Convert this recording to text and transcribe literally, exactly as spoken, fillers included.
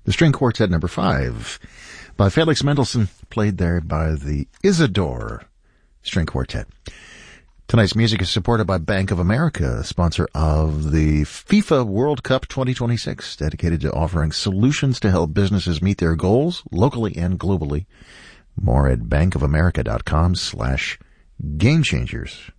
The String Quartet number five by Felix Mendelssohn, played there by the Isidore String Quartet. Tonight's music is supported by Bank of America, sponsor of the FIFA World Cup twenty twenty-six, dedicated to offering solutions to help businesses meet their goals locally and globally. More at bankofamerica.com slash game changers.